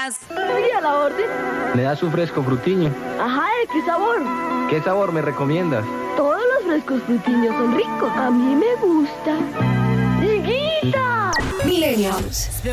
más. ¿Sería la orden? ¿Me das un fresco frutiño? Ajá, ¿de qué sabor? ¿Qué sabor me recomiendas? Todos los frescos frutiños son ricos. A mí me gusta. ¡Higuita! Millennials.